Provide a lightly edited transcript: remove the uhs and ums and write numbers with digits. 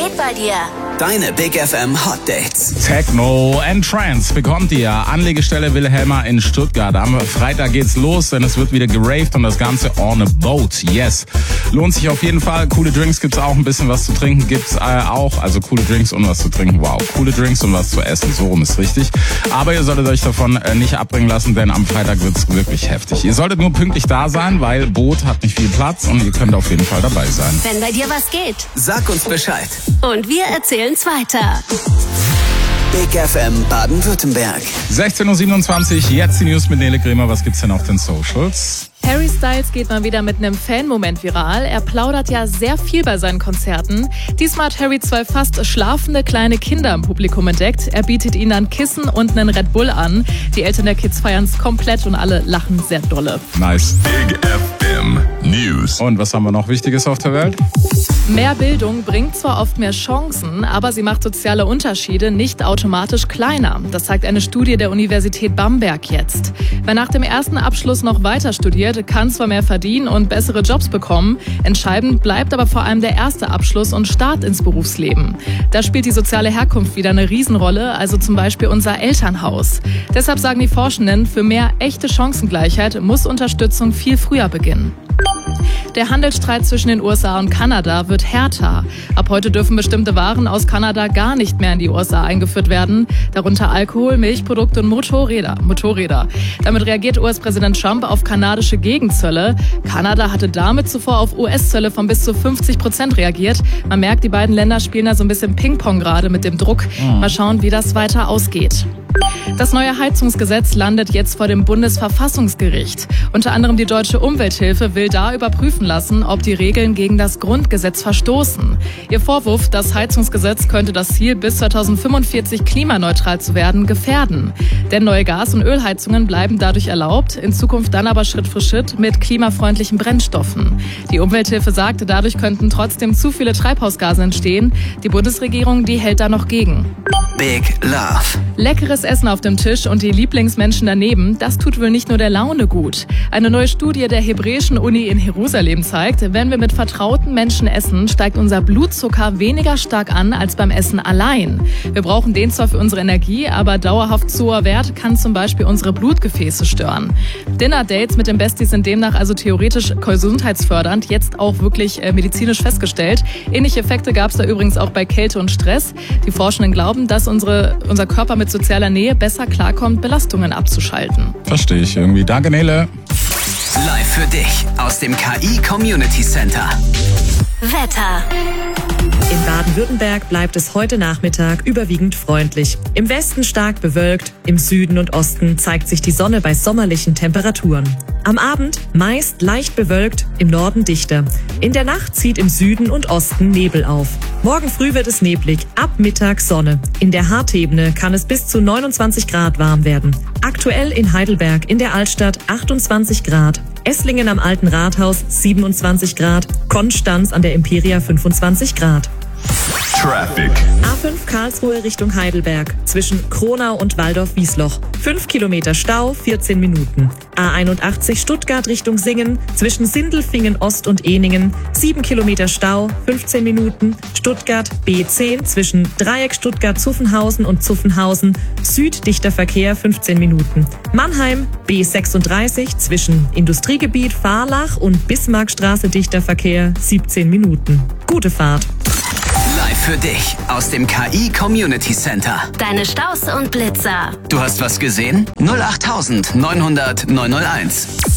geht bei dir? Deine Big FM Hot Dates. Techno and Trance bekommt ihr. Anlegestelle Wilhelma in Stuttgart. Am Freitag geht's los, denn es wird wieder geraved und das Ganze on a boat. Yes. Lohnt sich auf jeden Fall. Coole Drinks gibt's auch, ein bisschen was zu trinken gibt's auch. Also coole Drinks und was zu trinken. Wow. Coole Drinks und was zu essen. So rum ist richtig. Aber ihr solltet euch davon nicht abbringen lassen, denn am Freitag wird's wirklich heftig. Ihr solltet nur pünktlich da sein, weil Boot hat nicht viel Platz und ihr könnt auf jeden Fall dabei sein. Wenn bei dir was geht. Sag uns Bescheid. Und wir erzählen's weiter. Big FM Baden-Württemberg. 16.27 Uhr, jetzt die News mit Nele Kremer. Was gibt's denn auf den Socials? Harry Styles geht mal wieder mit einem Fan-Moment viral. Er plaudert ja sehr viel bei seinen Konzerten. Diesmal hat Harry 2 fast schlafende kleine Kinder im Publikum entdeckt. Er bietet ihnen dann Kissen und einen Red Bull an. Die Eltern der Kids feiern's komplett und alle lachen sehr dolle. Nice. Big FM News. Und was haben wir noch Wichtiges auf der Welt? Mehr Bildung bringt zwar oft mehr Chancen, aber sie macht soziale Unterschiede nicht automatisch kleiner. Das zeigt eine Studie der Universität Bamberg jetzt. Wer nach dem ersten Abschluss noch weiter studiert, kann zwar mehr verdienen und bessere Jobs bekommen. Entscheidend bleibt aber vor allem der erste Abschluss und Start ins Berufsleben. Da spielt die soziale Herkunft wieder eine Riesenrolle, also zum Beispiel unser Elternhaus. Deshalb sagen die Forschenden, für mehr echte Chancengleichheit muss Unterstützung viel früher beginnen. Der Handelsstreit zwischen den USA und Kanada wird härter. Ab heute dürfen bestimmte Waren aus Kanada gar nicht mehr in die USA eingeführt werden, darunter Alkohol, Milchprodukte und Motorräder. Damit reagiert US-Präsident Trump auf kanadische Gegenzölle. Kanada hatte damit zuvor auf US-Zölle von bis zu 50% reagiert. Man merkt, die beiden Länder spielen da so ein bisschen Ping-Pong gerade mit dem Druck. Mal schauen, wie das weiter ausgeht. Das neue Heizungsgesetz landet jetzt vor dem Bundesverfassungsgericht. Unter anderem die Deutsche Umwelthilfe will da überprüfen lassen, ob die Regeln gegen das Grundgesetz verstoßen. Ihr Vorwurf, das Heizungsgesetz könnte das Ziel, bis 2045 klimaneutral zu werden, gefährden. Denn neue Gas- und Ölheizungen bleiben dadurch erlaubt, in Zukunft dann aber Schritt für Schritt mit klimafreundlichen Brennstoffen. Die Umwelthilfe sagte, dadurch könnten trotzdem zu viele Treibhausgase entstehen. Die Bundesregierung, die hält da noch gegen. Big Love. Leckeres Essen auf dem Tisch und die Lieblingsmenschen daneben, das tut wohl nicht nur der Laune gut. Eine neue Studie der Hebräischen Uni in Jerusalem zeigt, wenn wir mit vertrauten Menschen essen, steigt unser Blutzucker weniger stark an als beim Essen allein. Wir brauchen den zwar für unsere Energie, aber dauerhaft zu hoher Wert kann zum Beispiel unsere Blutgefäße stören. Dinner-Dates mit den Besties sind demnach also theoretisch gesundheitsfördernd, jetzt auch wirklich medizinisch festgestellt. Ähnliche Effekte gab es da übrigens auch bei Kälte und Stress. Die Forschenden glauben, dass unser Körper mit sozialer Nähe besser klarkommt, Belastungen abzuschalten. Verstehe ich irgendwie. Danke, Nele. Live für dich aus dem KI Community Center. Wetter. In Baden-Württemberg bleibt es heute Nachmittag überwiegend freundlich. Im Westen stark bewölkt, im Süden und Osten zeigt sich die Sonne bei sommerlichen Temperaturen. Am Abend meist leicht bewölkt, im Norden dichter. In der Nacht zieht im Süden und Osten Nebel auf. Morgen früh wird es neblig, ab Mittag Sonne. In der Hartebene kann es bis zu 29 Grad warm werden. Aktuell in Heidelberg in der Altstadt 28 Grad. Esslingen am Alten Rathaus 27 Grad, Konstanz an der Imperia 25 Grad. Traffic. A5 Karlsruhe Richtung Heidelberg, zwischen Kronau und Waldorf-Wiesloch. 5 Kilometer Stau, 14 Minuten. A81 Stuttgart Richtung Singen, zwischen Sindelfingen Ost und Ehningen. 7 Kilometer Stau, 15 Minuten. Stuttgart B10 zwischen Dreieck Stuttgart-Zuffenhausen und Zuffenhausen. Süddichter Verkehr, 15 Minuten. Mannheim B36 zwischen Industriegebiet Fahrlach und Bismarckstraße dichter Verkehr, 17 Minuten. Gute Fahrt. Live für dich aus dem KI Community Center. Deine Staus und Blitzer. Du hast was gesehen? 08900 901.